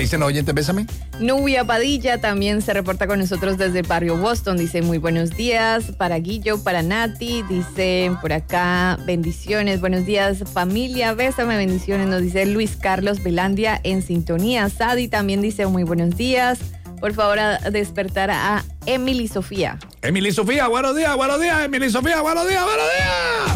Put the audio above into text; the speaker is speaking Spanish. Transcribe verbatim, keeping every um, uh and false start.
dicen los oyentes? Bésame. Nubia Padilla también se reporta con nosotros desde el barrio Boston. Dice muy buenos días para Guillo, para Nati. Dice por acá bendiciones, buenos días familia, bésame, bendiciones. Nos dice Luis Carlos Velandia en sintonía. Sadi también dice muy buenos días. Por favor, a despertar a Emily Sofía. Emily Sofía, buenos días, buenos días. Emily Sofía, buenos días, buenos días.